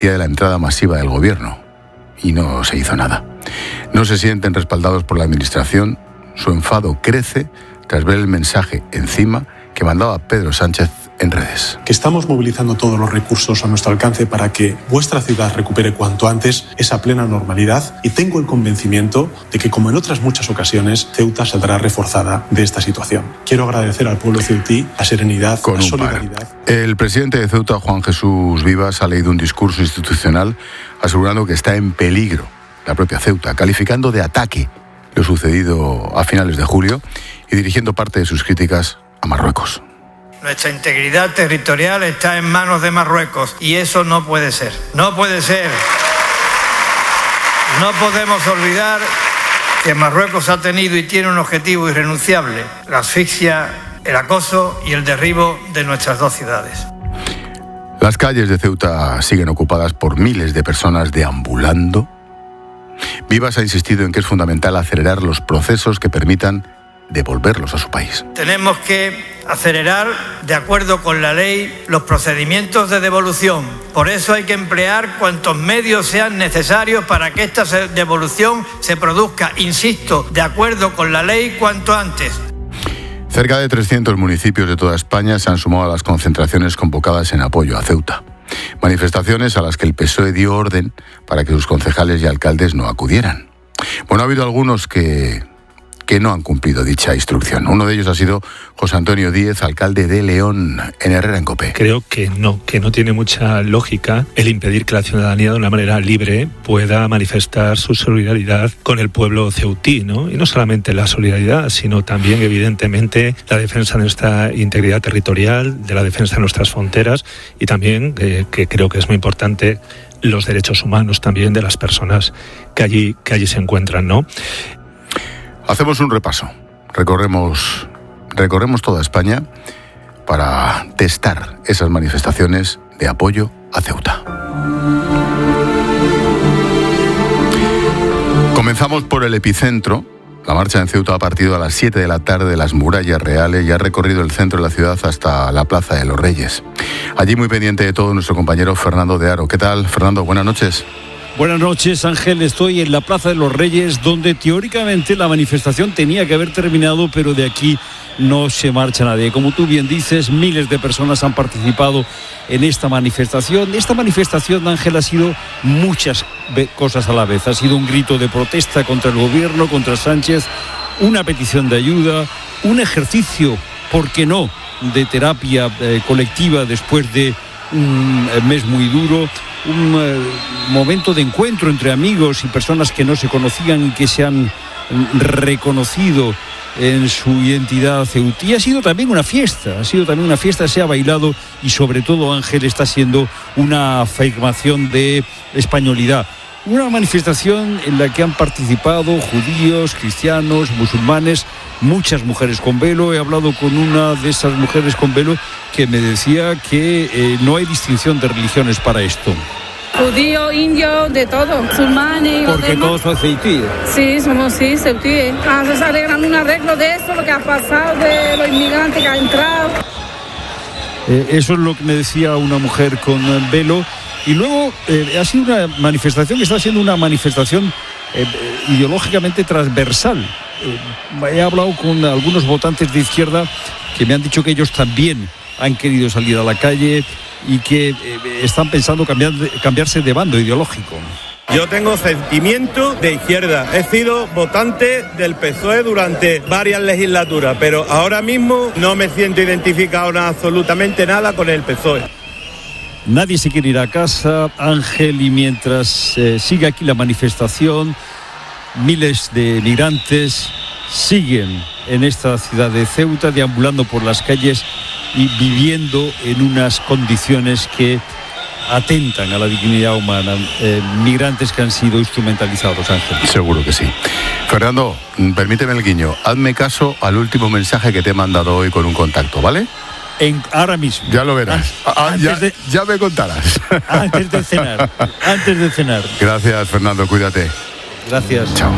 de la entrada masiva del gobierno. Y no se hizo nada. No se sienten respaldados por la administración. Su enfado crece tras ver el mensaje encima que mandaba Pedro Sánchez en redes. Que estamos movilizando todos los recursos a nuestro alcance para que vuestra ciudad recupere cuanto antes esa plena normalidad, y tengo el convencimiento de que, como en otras muchas ocasiones, Ceuta saldrá reforzada de esta situación. Quiero agradecer al pueblo ceutí la serenidad, la solidaridad. El presidente de Ceuta, Juan Jesús Vivas, ha leído un discurso institucional asegurando que está en peligro la propia Ceuta, calificando de ataque lo sucedido a finales de julio y dirigiendo parte de sus críticas a Marruecos. Nuestra integridad territorial está en manos de Marruecos y eso no puede ser. No puede ser. No podemos olvidar que Marruecos ha tenido y tiene un objetivo irrenunciable: la asfixia, el acoso y el derribo de nuestras dos ciudades. Las calles de Ceuta siguen ocupadas por miles de personas deambulando. Vivas ha insistido en que es fundamental acelerar los procesos que permitan devolverlos a su país. Tenemos que acelerar, de acuerdo con la ley, los procedimientos de devolución. Por eso hay que emplear cuantos medios sean necesarios para que esta devolución se produzca, insisto, de acuerdo con la ley, cuanto antes. Cerca de 300 municipios de toda España se han sumado a las concentraciones convocadas en apoyo a Ceuta. Manifestaciones a las que el PSOE dio orden para que sus concejales y alcaldes no acudieran. Bueno, ha habido algunos que no han cumplido dicha instrucción. Uno de ellos ha sido José Antonio Díez, alcalde de León, en Herrera en Cope. Creo que no tiene mucha lógica el impedir que la ciudadanía de una manera libre pueda manifestar su solidaridad con el pueblo ceutí, ¿no? Y no solamente la solidaridad, sino también, evidentemente, la defensa de nuestra integridad territorial, de la defensa de nuestras fronteras y también, que creo que es muy importante, los derechos humanos también de las personas que allí se encuentran, ¿no? Hacemos un repaso. Recorremos toda España para testar esas manifestaciones de apoyo a Ceuta. Comenzamos por el epicentro. La marcha en Ceuta ha partido a las 7 de la tarde de las Murallas Reales y ha recorrido el centro de la ciudad hasta la Plaza de los Reyes. Allí, muy pendiente de todo, nuestro compañero Fernando de Aro. ¿Qué tal, Fernando? Buenas noches. Buenas noches, Ángel. Estoy en la Plaza de los Reyes, donde teóricamente la manifestación tenía que haber terminado, pero de aquí no se marcha nadie. Como tú bien dices, miles de personas han participado en esta manifestación. Esta manifestación, Ángel, ha sido muchas cosas a la vez. Ha sido un grito de protesta contra el gobierno, contra Sánchez, una petición de ayuda, un ejercicio, ¿por qué no?, de terapia colectiva después de un mes muy duro, un momento de encuentro entre amigos y personas que no se conocían y que se han reconocido en su identidad ceutí. Ha sido también una fiesta, se ha bailado y sobre todo, Ángel, está siendo una afirmación de españolidad. Una manifestación en la que han participado judíos, cristianos, musulmanes, muchas mujeres con velo. He hablado con una de esas mujeres con velo que me decía que no hay distinción de religiones para esto. Judíos, indios, de todo, musulmanes. Porque todos son ceutíes. Sí, somos ceutíes. Se está alegrando un arreglo de esto, lo que ha pasado, de los inmigrantes que han entrado. Eso es lo que me decía una mujer con velo. Y luego ha sido una manifestación que está siendo una manifestación ideológicamente transversal. He hablado con algunos votantes de izquierda que me han dicho que ellos también han querido salir a la calle y que están pensando cambiarse de bando ideológico. Yo tengo sentimiento de izquierda. He sido votante del PSOE durante varias legislaturas, pero ahora mismo no me siento identificado absolutamente nada con el PSOE. Nadie se quiere ir a casa, Ángel, y mientras sigue aquí la manifestación, miles de migrantes siguen en esta ciudad de Ceuta, deambulando por las calles y viviendo en unas condiciones que atentan a la dignidad humana. Migrantes que han sido instrumentalizados, Ángel. Seguro que sí. Fernando, permíteme el guiño. Hazme caso al último mensaje que te he mandado hoy con un contacto, ¿vale? Ahora mismo. Ya lo verás. Ya me contarás. Antes de cenar. Gracias, Fernando. Cuídate. Gracias. Chao.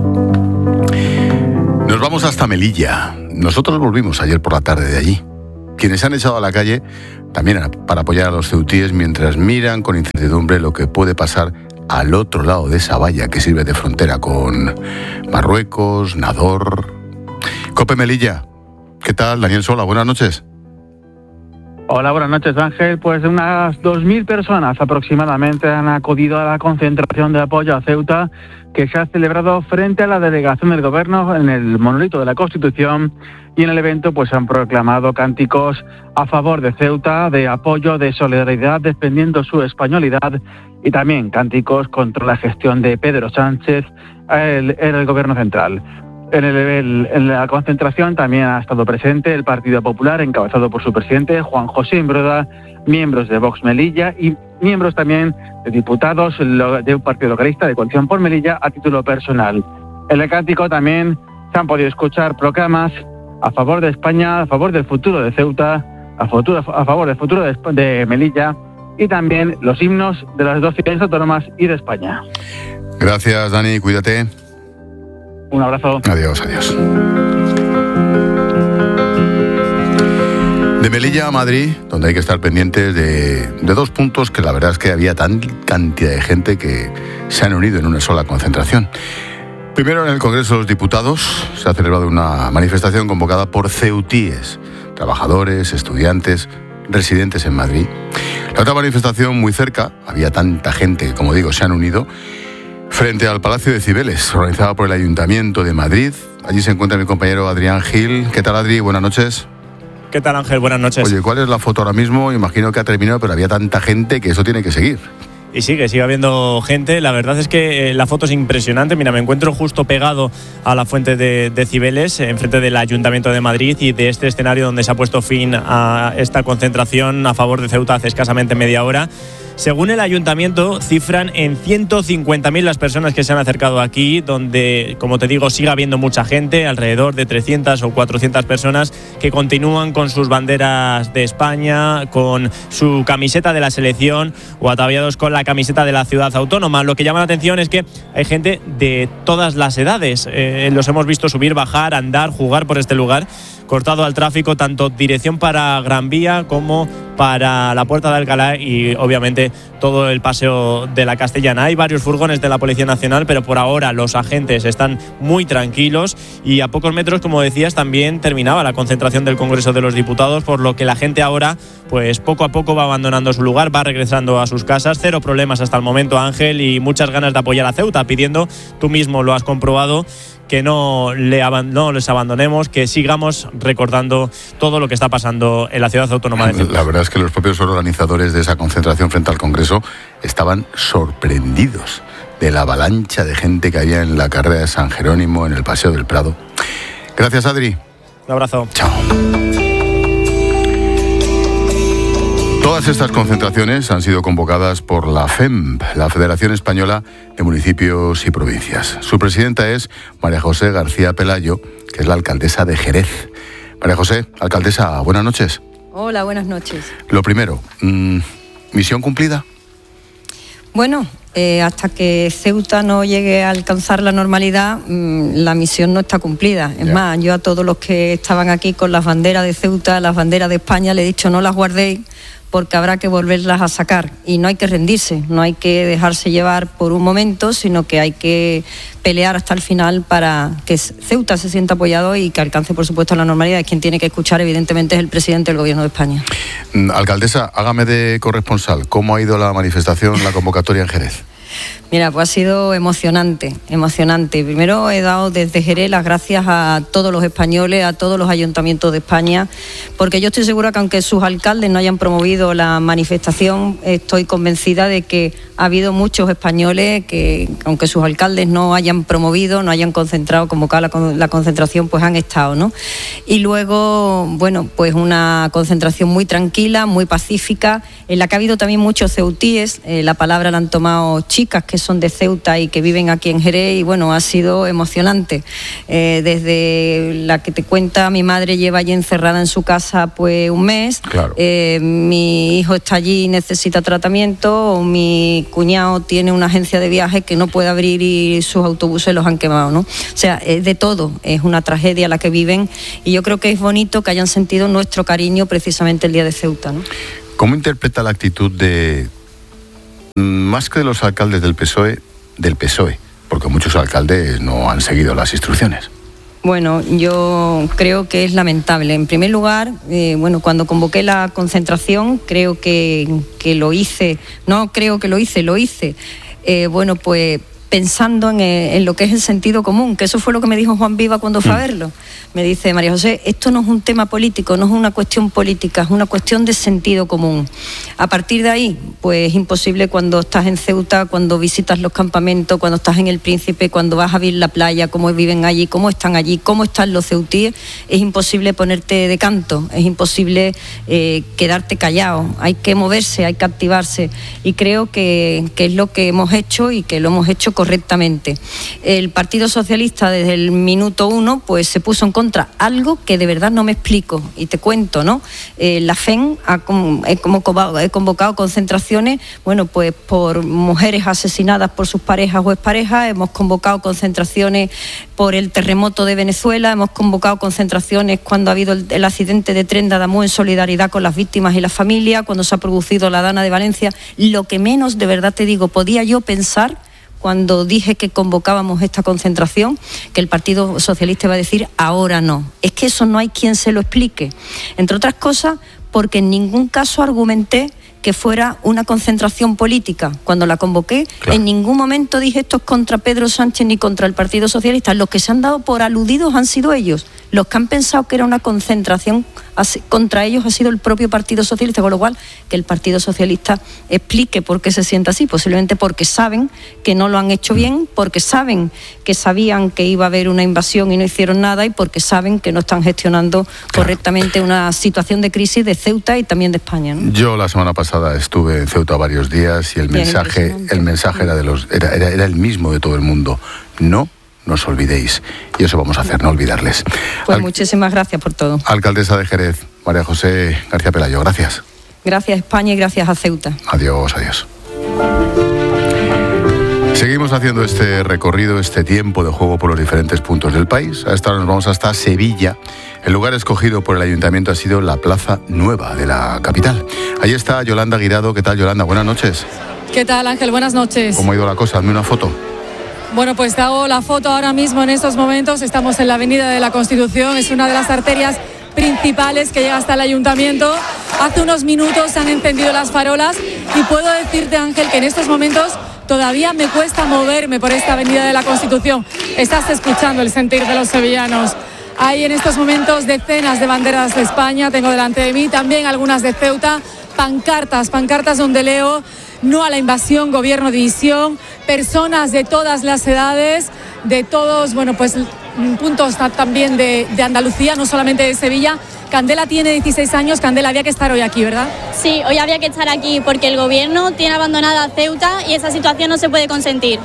Nos vamos hasta Melilla. Nosotros volvimos ayer por la tarde de allí. quienes se han echado a la calle también para apoyar a los ceutíes mientras miran con incertidumbre lo que puede pasar al otro lado de esa valla que sirve de frontera con Marruecos, Nador. Cope Melilla, ¿qué tal? Daniel Sola, buenas noches. Hola, buenas noches, Ángel. Pues unas 2.000 personas aproximadamente han acudido a la concentración de apoyo a Ceuta que se ha celebrado frente a la delegación del Gobierno en el monolito de la Constitución, y en el evento pues han proclamado cánticos a favor de Ceuta, de apoyo, de solidaridad, defendiendo su españolidad, y también cánticos contra la gestión de Pedro Sánchez en el Gobierno central. En la concentración también ha estado presente el Partido Popular, encabezado por su presidente, Juan José Imbroda, miembros de Vox Melilla y miembros también de diputados de un partido localista, de Coalición por Melilla, a título personal. En el cántico también se han podido escuchar proclamas a favor de España, a favor del futuro de Ceuta, a favor del futuro de Melilla, y también los himnos de las dos ciudades autónomas y de España. Gracias, Dani, cuídate. Un abrazo. Adiós, adiós. De Melilla a Madrid, donde hay que estar pendientes de dos puntos que la verdad es que había tan cantidad de gente que se han unido en una sola concentración. Primero, en el Congreso de los Diputados se ha celebrado una manifestación convocada por ceutíes, trabajadores, estudiantes, residentes en Madrid. La otra manifestación muy cerca, había tanta gente que, como digo, se han unido, frente al Palacio de Cibeles, organizada por el Ayuntamiento de Madrid. Allí se encuentra mi compañero Adrián Gil. ¿Qué tal, Adri? Buenas noches. ¿Qué tal, Ángel? Buenas noches. Oye, ¿cuál es la foto ahora mismo? Imagino que ha terminado, pero había tanta gente que eso tiene que seguir. Y sigue habiendo gente. La verdad es que la foto es impresionante. Mira, me encuentro justo pegado a la fuente de Cibeles, enfrente del Ayuntamiento de Madrid, y de este escenario donde se ha puesto fin a esta concentración a favor de Ceuta hace escasamente media hora. Según el Ayuntamiento, cifran en 150.000 las personas que se han acercado aquí, donde, como te digo, sigue habiendo mucha gente, alrededor de 300 o 400 personas que continúan con sus banderas de España, con su camiseta de la selección o ataviados con la camiseta de la ciudad autónoma. Lo que llama la atención es que hay gente de todas las edades. Los hemos visto subir, bajar, andar, jugar por este lugar, cortado al tráfico, tanto dirección para Gran Vía como para la Puerta de Alcalá y obviamente todo el paseo de la Castellana. Hay varios furgones de la Policía Nacional, pero por ahora los agentes están muy tranquilos, y a pocos metros, como decías, también terminaba la concentración del Congreso de los Diputados, por lo que la gente ahora pues poco a poco va abandonando su lugar, va regresando a sus casas. Cero problemas hasta el momento, Ángel, y muchas ganas de apoyar a Ceuta, pidiendo, tú mismo lo has comprobado, que no les abandonemos, que sigamos recordando todo lo que está pasando en la ciudad autónoma de Ceuta. La verdad es que los propios organizadores de esa concentración frente al Congreso estaban sorprendidos de la avalancha de gente que había en la carrera de San Jerónimo, en el Paseo del Prado. Gracias, Adri. Un abrazo. Chao. Todas estas concentraciones han sido convocadas por la FEMP, la Federación Española de Municipios y Provincias. Su presidenta es María José García Pelayo, que es la alcaldesa de Jerez. María José, alcaldesa, buenas noches. Hola, buenas noches. Lo primero, ¿misión cumplida? Bueno, hasta que Ceuta no llegue a alcanzar la normalidad, la misión no está cumplida. Es más, yo a todos los que estaban aquí con las banderas de Ceuta, las banderas de España, le he dicho no las guardéis, porque habrá que volverlas a sacar, y no hay que rendirse, no hay que dejarse llevar por un momento, sino que hay que pelear hasta el final para que Ceuta se sienta apoyado y que alcance, por supuesto, la normalidad. Quien tiene que escuchar, evidentemente, es el presidente del Gobierno de España. Alcaldesa, hágame de corresponsal. ¿Cómo ha ido la manifestación, la convocatoria en Jerez? Mira, pues ha sido emocionante. Primero he dado desde Jerez las gracias a todos los españoles, a todos los ayuntamientos de España, porque yo estoy segura que aunque sus alcaldes no hayan promovido la manifestación, estoy convencida de que ha habido muchos españoles que, aunque sus alcaldes no hayan promovido, no hayan convocado la concentración, pues han estado, ¿no? Y luego, bueno, pues una concentración muy tranquila, muy pacífica, en la que ha habido también muchos ceutíes. La palabra la han tomado chicas que son de Ceuta y que viven aquí en Jerez, y bueno, ha sido emocionante. Desde la que te cuenta, mi madre lleva allí encerrada en su casa pues un mes, claro. Mi hijo está allí y necesita tratamiento, mi cuñado tiene una agencia de viajes que no puede abrir y sus autobuses los han quemado, ¿no? O sea, es de todo, es una tragedia la que viven, y yo creo que es bonito que hayan sentido nuestro cariño precisamente el día de Ceuta, ¿no? ¿Cómo interpreta la actitud de, más que de los alcaldes del PSOE, porque muchos alcaldes no han seguido las instrucciones? Bueno, yo creo que es lamentable. En primer lugar, cuando convoqué la concentración, creo que lo hice. No creo que lo hice. Pensando en lo que es el sentido común, que eso fue lo que me dijo Juan Viva cuando fue a verlo. Me dice: María José, esto no es un tema político, no es una cuestión política, es una cuestión de sentido común. A partir de ahí, pues es imposible cuando estás en Ceuta, cuando visitas los campamentos, cuando estás en El Príncipe, cuando vas a ver la playa, cómo viven allí, cómo están los ceutíes, es imposible ponerte de canto, es imposible quedarte callado, hay que moverse, hay que activarse, y creo que es lo que hemos hecho y que lo hemos hecho correctamente. El Partido Socialista desde el minuto 1 pues se puso en contra, algo que de verdad no me explico, y te cuento, ¿no? La FEN he convocado concentraciones, pues por mujeres asesinadas por sus parejas o exparejas, hemos convocado concentraciones por el terremoto de Venezuela, hemos convocado concentraciones cuando ha habido el accidente de tren de Adamú en solidaridad con las víctimas y las familias, cuando se ha producido la Dana de Valencia. Lo que menos, de verdad te digo, podía yo pensar cuando dije que convocábamos esta concentración, que el Partido Socialista iba a decir ahora no. Es que eso no hay quien se lo explique. Entre otras cosas, porque en ningún caso argumenté que fuera una concentración política. Cuando la convoqué, claro, en ningún momento dije esto es contra Pedro Sánchez ni contra el Partido Socialista. Los que se han dado por aludidos han sido ellos. Los que han pensado que era una concentración contra ellos ha sido el propio Partido Socialista, con lo cual que el Partido Socialista explique por qué se siente así, posiblemente porque saben que no lo han hecho bien, porque saben que sabían que iba a haber una invasión y no hicieron nada, y porque saben que no están gestionando correctamente una situación de crisis de Ceuta y también de España, ¿no? Yo la semana pasada estuve en Ceuta varios días y el mensaje era el mismo de todo el mundo. No nos olvidéis, y eso vamos a hacer, no olvidarles. Pues muchísimas gracias por todo. Alcaldesa de Jerez, María José García Pelayo, gracias. Gracias España y gracias a Ceuta. Adiós. Seguimos haciendo este recorrido, este tiempo de juego por los diferentes puntos del país. A esta hora nos vamos hasta Sevilla. El lugar escogido por el ayuntamiento ha sido la Plaza Nueva de la capital. Ahí está Yolanda Guirado. ¿Qué tal, Yolanda? Buenas noches. ¿Qué tal, Ángel? Buenas noches. ¿Cómo ha ido la cosa? Hazme una foto. Bueno, pues te hago la foto ahora mismo en estos momentos. Estamos en la Avenida de la Constitución, es una de las arterias principales que llega hasta el ayuntamiento. Hace unos minutos se han encendido las farolas y puedo decirte, Ángel, que en estos momentos todavía me cuesta moverme por esta Avenida de la Constitución. Estás escuchando el sentir de los sevillanos. Hay en estos momentos decenas de banderas de España, tengo delante de mí también algunas de Ceuta, pancartas donde leo no a la invasión, gobierno división, personas de todas las edades, de todos, puntos también de Andalucía, no solamente de Sevilla. Candela tiene 16 años. Candela, había que estar hoy aquí, ¿verdad? Sí, hoy había que estar aquí porque el gobierno tiene abandonada Ceuta y esa situación no se puede consentir.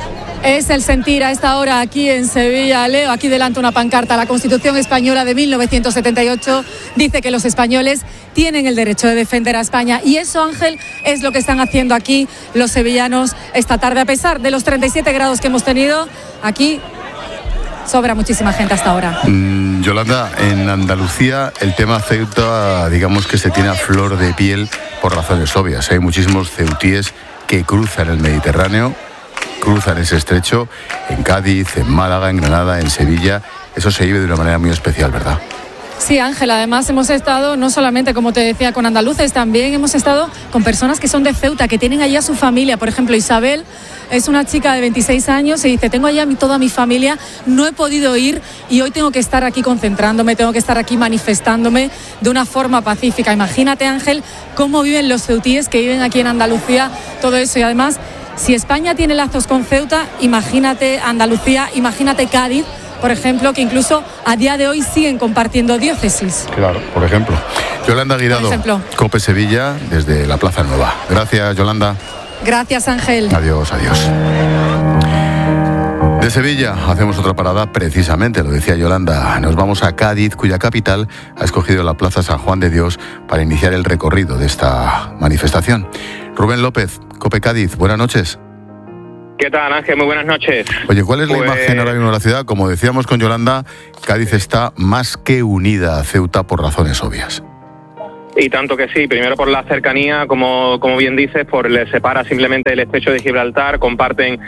Es el sentir a esta hora aquí en Sevilla. Leo aquí delante una pancarta. La Constitución española de 1978 dice que los españoles tienen el derecho de defender a España, y eso, Ángel, es lo que están haciendo aquí los sevillanos esta tarde. A pesar de los 37 grados que hemos tenido, aquí sobra muchísima gente hasta ahora. Yolanda, en Andalucía el tema Ceuta, digamos que se tiene a flor de piel por razones obvias. Hay muchísimos ceutíes que cruzan el Mediterráneo, cruzan ese estrecho, en Cádiz, en Málaga, en Granada, en Sevilla. Eso se vive de una manera muy especial, ¿verdad? Sí, Ángel, además hemos estado, no solamente, como te decía, con andaluces, también hemos estado con personas que son de Ceuta, que tienen allí a su familia. Por ejemplo, Isabel es una chica de 26 años y dice: tengo allá toda mi familia, no he podido ir y hoy tengo que estar aquí concentrándome, tengo que estar aquí manifestándome de una forma pacífica. Imagínate, Ángel, cómo viven los ceutíes que viven aquí en Andalucía, todo eso. Y además, si España tiene lazos con Ceuta, imagínate Andalucía, imagínate Cádiz, por ejemplo, que incluso a día de hoy siguen compartiendo diócesis. Claro, por ejemplo. Yolanda Guirado, COPE Sevilla, desde la Plaza Nueva. Gracias, Yolanda. Gracias, Ángel. Adiós. De Sevilla hacemos otra parada, precisamente, lo decía Yolanda. Nos vamos a Cádiz, cuya capital ha escogido la Plaza San Juan de Dios para iniciar el recorrido de esta manifestación. Rubén López, COPE Cádiz, buenas noches. ¿Qué tal, Ángel? Muy buenas noches. Oye, ¿cuál es la imagen ahora mismo de la ciudad? Como decíamos con Yolanda, Cádiz está más que unida a Ceuta por razones obvias. Y tanto que sí, primero por la cercanía, como bien dices, les separa simplemente el estrecho de Gibraltar, comparten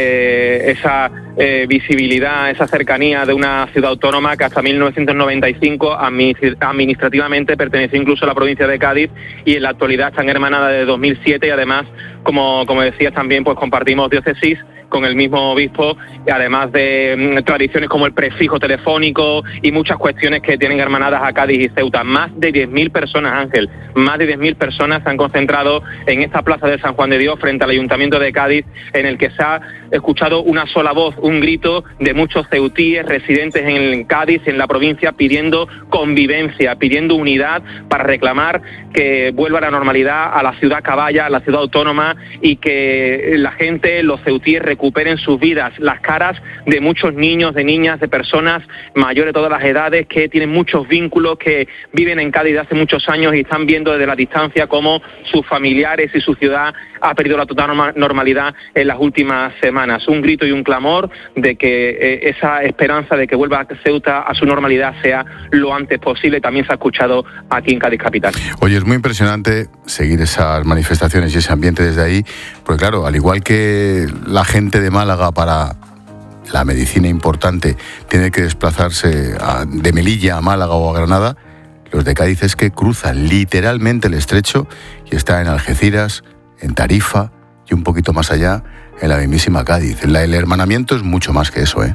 esa visibilidad, esa cercanía de una ciudad autónoma que hasta 1995 administrativamente perteneció incluso a la provincia de Cádiz y en la actualidad están hermanadas de 2007 y además, como decías también, pues compartimos diócesis con el mismo obispo, además de tradiciones como el prefijo telefónico y muchas cuestiones que tienen hermanadas a Cádiz y Ceuta. Más de 10.000 personas, Ángel, más de 10.000 personas se han concentrado en esta plaza de San Juan de Dios frente al Ayuntamiento de Cádiz, en el que se ha escuchado una sola voz, un grito de muchos ceutíes residentes en Cádiz, en la provincia, pidiendo convivencia, pidiendo unidad para reclamar que vuelva la normalidad a la ciudad caballa, a la ciudad autónoma y que la gente, los ceutíes, recuperen sus vidas, las caras de muchos niños, de niñas, de personas mayores de todas las edades que tienen muchos vínculos, que viven en Cádiz de hace muchos años y están viendo desde la distancia cómo sus familiares y su ciudad ha perdido la total normalidad en las últimas semanas. Un grito y un clamor de que esa esperanza de que vuelva Ceuta a su normalidad sea lo antes posible. También se ha escuchado aquí en Cádiz capital. Oye, es muy impresionante seguir esas manifestaciones y ese ambiente desde ahí, porque claro, al igual que la gente de Málaga para la medicina importante tiene que desplazarse de Melilla a Málaga o a Granada, los de Cádiz es que cruzan literalmente el estrecho y está en Algeciras, en Tarifa y un poquito más allá en la mismísima Cádiz. El hermanamiento es mucho más que eso, ¿eh?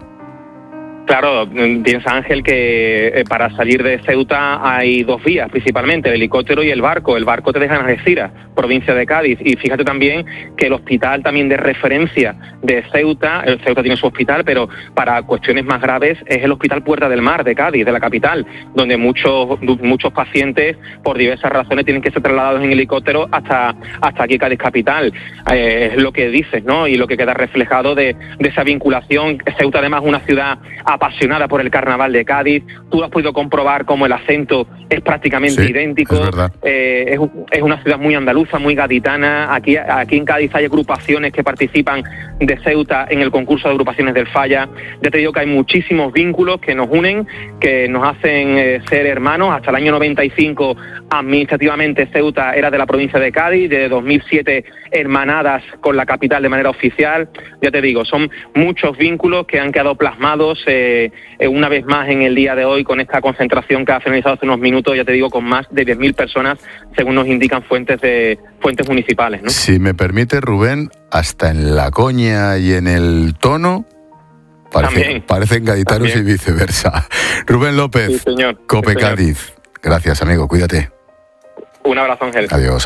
Claro, piensa Ángel que para salir de Ceuta hay dos vías principalmente, el helicóptero y el barco. El barco te deja en Algeciras, provincia de Cádiz, y fíjate también que el hospital también de referencia de Ceuta, el Ceuta tiene su hospital, pero para cuestiones más graves es el Hospital Puerta del Mar de Cádiz, de la capital, donde muchos pacientes por diversas razones tienen que ser trasladados en helicóptero hasta aquí Cádiz capital. Es lo que dices, ¿no? Y lo que queda reflejado de esa vinculación. Ceuta además es una ciudad apasionada por el carnaval de Cádiz. Tú has podido comprobar cómo el acento es prácticamente idéntico. Es una ciudad muy andaluza, muy gaditana. Aquí en Cádiz hay agrupaciones que participan de Ceuta en el concurso de agrupaciones del Falla. Ya te digo que hay muchísimos vínculos que nos unen, que nos hacen ser hermanos. Hasta el año 95 administrativamente Ceuta era de la provincia de Cádiz, de 2007 hermanadas con la capital de manera oficial. Ya te digo, son muchos vínculos que han quedado plasmados una vez más en el día de hoy con esta concentración que ha finalizado hace unos minutos, ya te digo, con más de 10.000 personas, según nos indican fuentes municipales, ¿no? Si me permite, Rubén, hasta en la coña y en el tono parecen gaditanos y viceversa. Rubén López, sí, señor. COPE Cádiz. Gracias, amigo, cuídate. Un abrazo, Ángel. Adiós.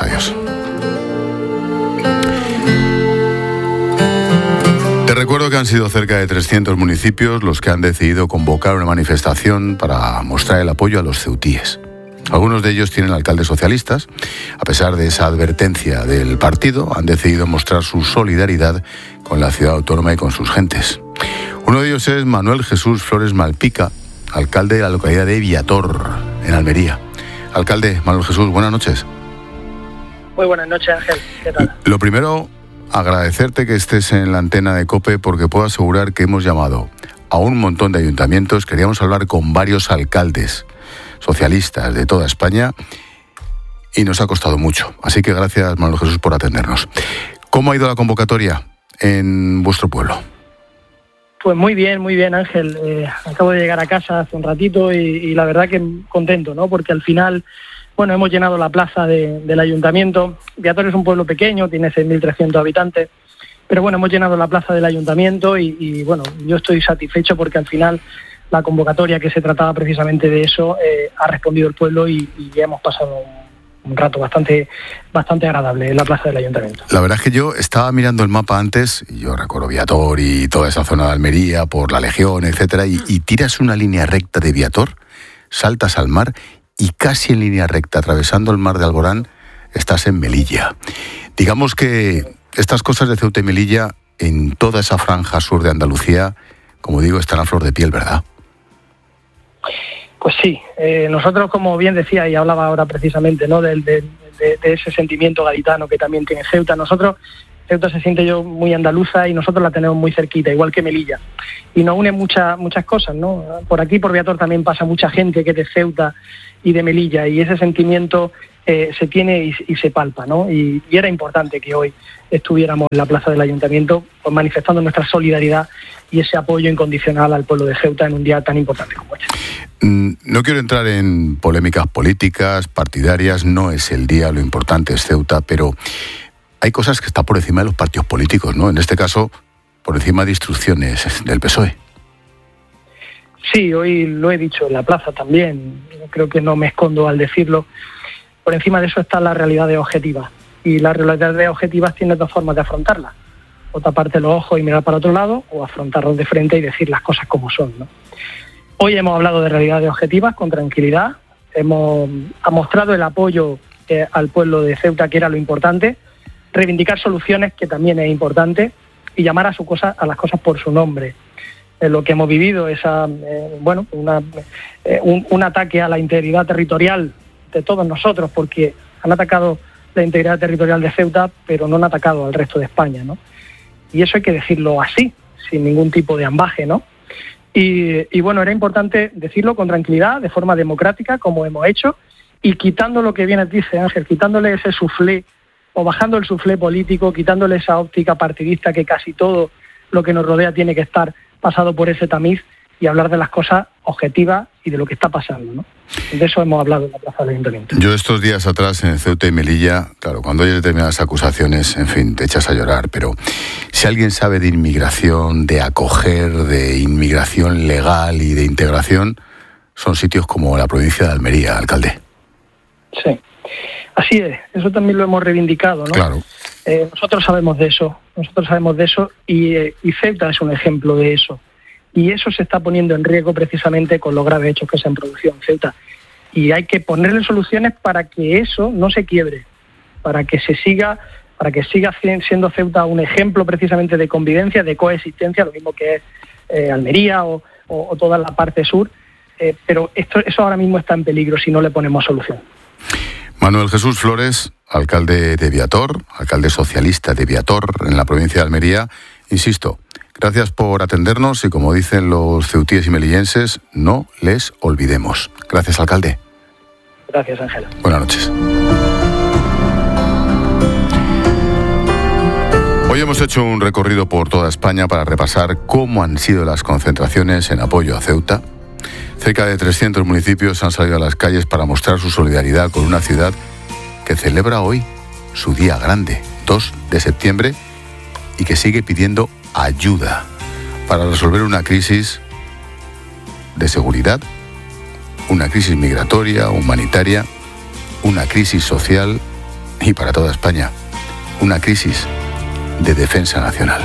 Te recuerdo que han sido cerca de 300 municipios los que han decidido convocar una manifestación para mostrar el apoyo a los ceutíes. Algunos de ellos tienen alcaldes socialistas. A pesar de esa advertencia del partido, han decidido mostrar su solidaridad con la ciudad autónoma y con sus gentes. Uno de ellos es Manuel Jesús Flores Malpica, alcalde de la localidad de Viator, en Almería. Alcalde Manuel Jesús, buenas noches. Muy buenas noches, Ángel. ¿Qué tal? Lo primero, agradecerte que estés en la antena de COPE, porque puedo asegurar que hemos llamado a un montón de ayuntamientos. Queríamos hablar con varios alcaldes socialistas de toda España y nos ha costado mucho. Así que gracias, Manuel Jesús, por atendernos. ¿Cómo ha ido la convocatoria en vuestro pueblo? Pues muy bien, Ángel. Acabo de llegar a casa hace un ratito y la verdad que contento, ¿no? Porque al final, bueno, hemos llenado la plaza del ayuntamiento. Viator es un pueblo pequeño, tiene 6.300 habitantes, pero bueno, hemos llenado la plaza del ayuntamiento y bueno, yo estoy satisfecho porque al final la convocatoria, que se trataba precisamente de eso, ha respondido el pueblo y ya hemos pasado un rato bastante agradable en la plaza del ayuntamiento. La verdad es que yo estaba mirando el mapa antes, y yo recuerdo Viator y toda esa zona de Almería por la Legión, etcétera, y tiras una línea recta de Viator, saltas al mar y casi en línea recta, atravesando el mar de Alborán, estás en Melilla. Digamos que Estas cosas de Ceuta y Melilla, en toda esa franja sur de Andalucía, como digo, están a flor de piel, ¿verdad? Pues sí, nosotros, como bien decía y hablaba ahora precisamente, ¿no?, de ese sentimiento gaditano que también tiene Ceuta. Ceuta se siente yo muy andaluza y nosotros la tenemos muy cerquita, igual que Melilla. Y nos unen muchas cosas, ¿no? Por aquí, por Beator, también pasa mucha gente que es de Ceuta y de Melilla, y ese sentimiento se tiene y se palpa, ¿no? Y era importante que hoy estuviéramos en la plaza del Ayuntamiento, pues, manifestando nuestra solidaridad y ese apoyo incondicional al pueblo de Ceuta en un día tan importante como este. No quiero entrar en polémicas políticas, partidarias, no es el día, lo importante es Ceuta, pero hay cosas que están por encima de los partidos políticos, ¿no? En este caso, por encima de instrucciones del PSOE. Sí, hoy lo he dicho en la plaza también, creo que no me escondo al decirlo. Por encima de eso están las realidades objetivas, y las realidades objetivas tienen dos formas de afrontarlas: o taparte los ojos y mirar para otro lado, o afrontarlos de frente y decir las cosas como son, ¿no? Hoy hemos hablado de realidades objetivas con tranquilidad, hemos mostrado el apoyo al pueblo de Ceuta, que era lo importante, reivindicar soluciones, que también es importante, y llamar a las cosas por su nombre. Lo que hemos vivido es un ataque a la integridad territorial de todos nosotros, porque han atacado la integridad territorial de Ceuta, pero no han atacado al resto de España, ¿no? Y eso hay que decirlo así, sin ningún tipo de ambaje, ¿no? Y bueno, era importante decirlo con tranquilidad, de forma democrática, como hemos hecho, y quitando lo que bien dice Ángel, quitándole ese suflé, o bajando el suflé político, quitándole esa óptica partidista, que casi todo lo que nos rodea tiene que estar pasado por ese tamiz, y hablar de las cosas objetivas y de lo que está pasando, ¿no? De eso hemos hablado en la plaza del Ayuntamiento. Yo estos días atrás en Ceuta y Melilla, claro, cuando hay determinadas acusaciones, en fin, te echas a llorar, pero si alguien sabe de inmigración, de acoger, de inmigración legal y de integración, son sitios como la provincia de Almería, alcalde. Sí, así es, eso también lo hemos reivindicado, ¿no? Claro. Nosotros sabemos de eso, y Ceuta es un ejemplo de eso. Y eso se está poniendo en riesgo precisamente con los graves hechos que se han producido en Ceuta. Y hay que ponerle soluciones para que eso no se quiebre, para que siga siendo Ceuta un ejemplo precisamente de convivencia, de coexistencia, lo mismo que es Almería o toda la parte sur. Pero eso ahora mismo está en peligro si no le ponemos solución. Manuel Jesús Flores, alcalde de Beator, alcalde socialista de Beator en la provincia de Almería, insisto, gracias por atendernos y, como dicen los ceutíes y melillenses, no les olvidemos. Gracias, alcalde. Gracias, Ángela. Buenas noches. Hoy hemos hecho un recorrido por toda España para repasar cómo han sido las concentraciones en apoyo a Ceuta. Cerca de 300 municipios han salido a las calles para mostrar su solidaridad con una ciudad que celebra hoy su día grande, 2 de septiembre, y que sigue pidiendo ayuda para resolver una crisis de seguridad, una crisis migratoria, humanitaria, una crisis social y, para toda España, una crisis de defensa nacional.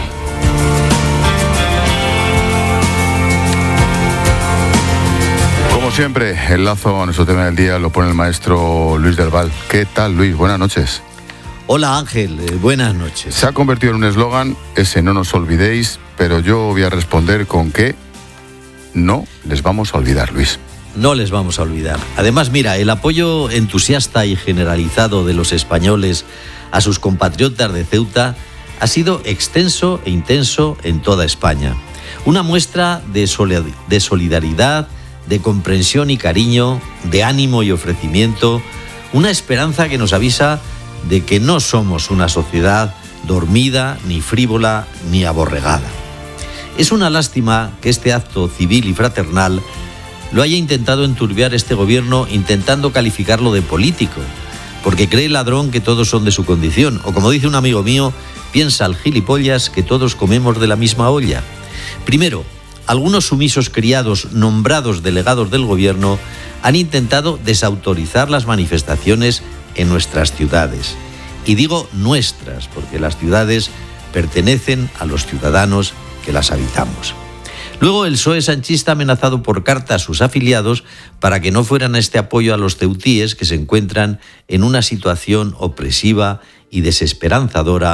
Como siempre, el lazo a nuestro tema del día lo pone el maestro Luis del Val. ¿Qué tal, Luis? Buenas noches. Hola, Ángel, buenas noches. Se ha convertido en un eslogan, ese no nos olvidéis, pero yo voy a responder con que no les vamos a olvidar, Luis. No les vamos a olvidar. Además, mira, el apoyo entusiasta y generalizado de los españoles a sus compatriotas de Ceuta ha sido extenso e intenso en toda España. Una muestra de solidaridad, de comprensión y cariño, de ánimo y ofrecimiento, una esperanza que nos avisa de que no somos una sociedad dormida, ni frívola, ni aborregada. Es una lástima que este acto civil y fraternal lo haya intentado enturbiar este gobierno, intentando calificarlo de político, porque cree el ladrón que todos son de su condición, o como dice un amigo mío, piensa el gilipollas que todos comemos de la misma olla. Primero, algunos sumisos criados nombrados delegados del gobierno han intentado desautorizar las manifestaciones en nuestras ciudades. Y digo nuestras, porque las ciudades pertenecen a los ciudadanos que las habitamos. Luego, el PSOE sanchista ha amenazado por carta a sus afiliados para que no fueran a este apoyo a los ceutíes, que se encuentran en una situación opresiva y desesperanzadora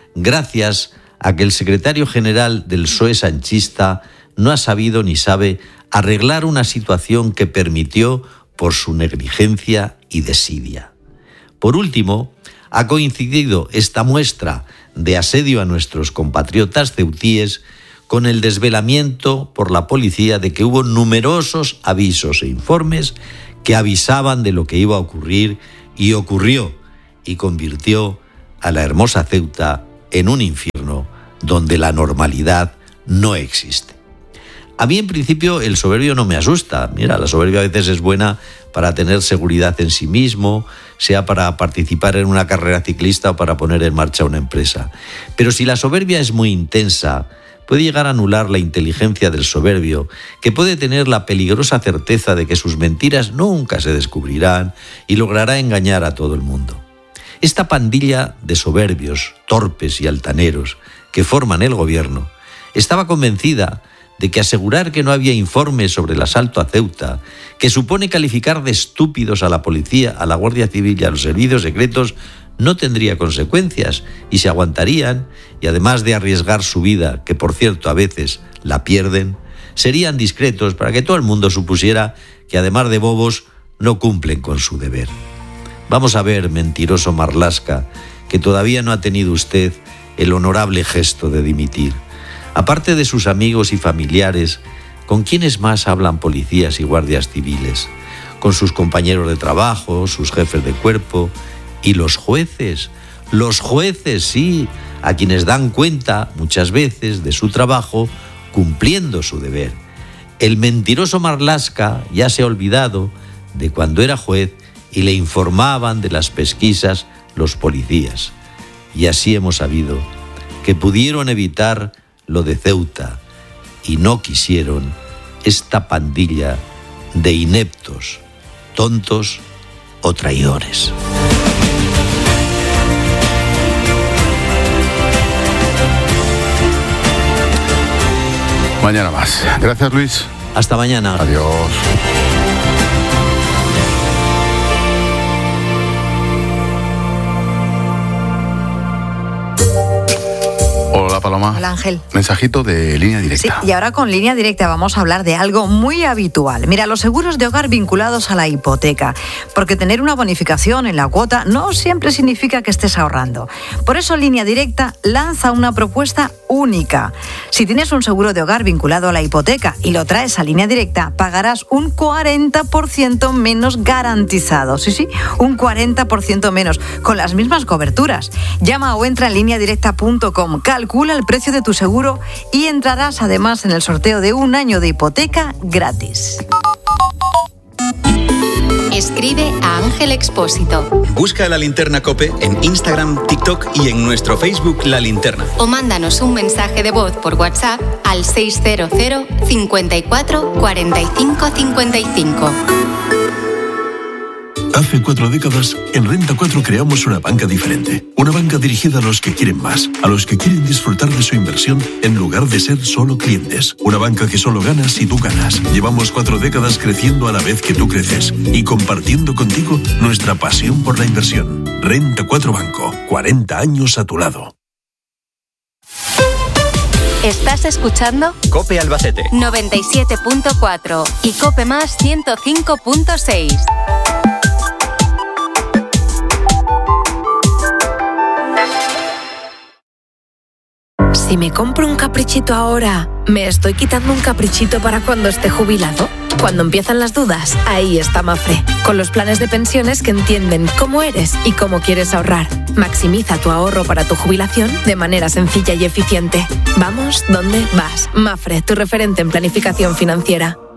gracias a que el secretario general del PSOE sanchista no ha sabido ni sabe arreglar una situación que permitió por su negligencia y desidia. Por último, ha coincidido esta muestra de asedio a nuestros compatriotas ceutíes con el desvelamiento por la policía de que hubo numerosos avisos e informes que avisaban de lo que iba a ocurrir, y ocurrió, y convirtió a la hermosa Ceuta en un infierno donde la normalidad no existe. A mí, en principio, el soberbio no me asusta. Mira, la soberbia a veces es buena para tener seguridad en sí mismo, sea para participar en una carrera ciclista o para poner en marcha una empresa. Pero si la soberbia es muy intensa, puede llegar a anular la inteligencia del soberbio, que puede tener la peligrosa certeza de que sus mentiras nunca se descubrirán y logrará engañar a todo el mundo. Esta pandilla de soberbios, torpes y altaneros que forman el gobierno estaba convencida de que asegurar que no había informes sobre el asalto a Ceuta, que supone calificar de estúpidos a la policía, a la Guardia Civil y a los servicios secretos, no tendría consecuencias y se aguantarían, y además de arriesgar su vida, que por cierto a veces la pierden, serían discretos para que todo el mundo supusiera que además de bobos no cumplen con su deber. Vamos a ver, mentiroso Marlaska, que todavía no ha tenido usted el honorable gesto de dimitir. Aparte de sus amigos y familiares, ¿con quiénes más hablan policías y guardias civiles? Con sus compañeros de trabajo, sus jefes de cuerpo y los jueces. Los jueces, sí, a quienes dan cuenta muchas veces de su trabajo cumpliendo su deber. El mentiroso Marlaska ya se ha olvidado de cuando era juez y le informaban de las pesquisas los policías. Y así hemos sabido que pudieron evitar lo de Ceuta y no quisieron esta pandilla de ineptos, tontos o traidores. Mañana más. Gracias, Luis. Hasta mañana. Adiós. Hola, Paloma. Hola, Ángel. Mensajito de Línea Directa. Sí, y ahora con Línea Directa vamos a hablar de algo muy habitual. Mira, los seguros de hogar vinculados a la hipoteca. Porque tener una bonificación en la cuota no siempre significa que estés ahorrando. Por eso Línea Directa lanza una propuesta única. Si tienes un seguro de hogar vinculado a la hipoteca y lo traes a Línea Directa, pagarás un 40% menos garantizado. Sí, un 40% menos, con las mismas coberturas. Llama o entra en lineadirecta.com, calcula el precio de tu seguro y entrarás además en el sorteo de 1 año de hipoteca gratis. Escribe a Ángel Expósito. Busca La Linterna COPE en Instagram, TikTok y en nuestro Facebook La Linterna. O mándanos un mensaje de voz por WhatsApp al 600 54 45 55. Hace 4 décadas, en Renta 4 creamos una banca diferente. Una banca dirigida a los que quieren más, a los que quieren disfrutar de su inversión en lugar de ser solo clientes. Una banca que solo gana si tú ganas. Llevamos 4 décadas creciendo a la vez que tú creces y compartiendo contigo nuestra pasión por la inversión. Renta 4 Banco, 40 años a tu lado. ¿Estás escuchando? COPE Albacete 97.4 y COPE Más 105.6. Si me compro un caprichito ahora, ¿me estoy quitando un caprichito para cuando esté jubilado? Cuando empiezan las dudas, ahí está Mafre, con los planes de pensiones que entienden cómo eres y cómo quieres ahorrar. Maximiza tu ahorro para tu jubilación de manera sencilla y eficiente. Vamos, ¿dónde vas? Mafre, tu referente en planificación financiera.